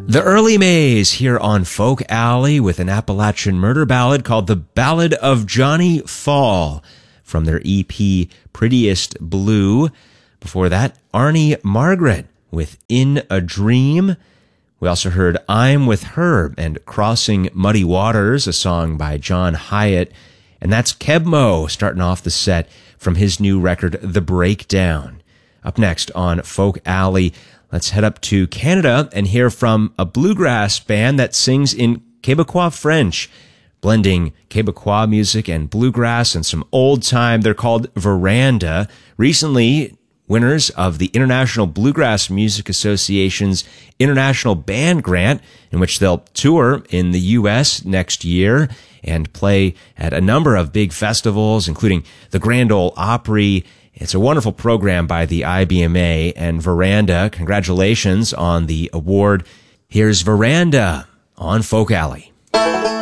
The Early Mays here on Folk Alley with an Appalachian murder ballad called The Ballad of Johnny Fall from their EP Prettiest Blue. Before that, Arnie Margaret with In a Dream. We also heard I'm With Her and Crossing Muddy Waters, a song by John Hyatt. And that's Kebmo starting off the set from his new record, The Breakdown. Up next on Folk Alley, let's head up to Canada and hear from a bluegrass band that sings in Quebecois French, blending Quebecois music and bluegrass and some old time. They're called Veranda. Recently, winners of the International Bluegrass Music Association's International Band Grant, in which they'll tour in the U.S. next year and play at a number of big festivals, including the Grand Ole Opry. It's a wonderful program by the IBMA, and Veranda, congratulations on the award. Here's Veranda on Folk Alley.